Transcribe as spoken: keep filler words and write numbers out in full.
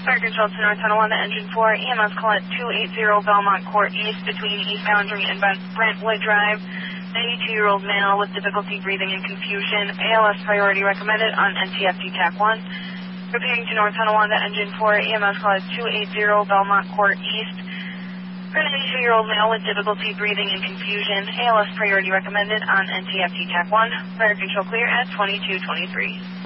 Fire control to North Tonawanda, engine four, E M S call at two eighty Belmont Court East between East Boundary and Brentwood Drive. ninety-two-year-old male with difficulty breathing and confusion. A L S priority recommended on N T F D TAC one. Repeating to North Tonawanda, engine four, E M S call at two eighty Belmont Court East. For an ninety-two-year-old male with difficulty breathing and confusion. A L S priority recommended on N T F D TAC one. Fire control clear at twenty-two twenty-three.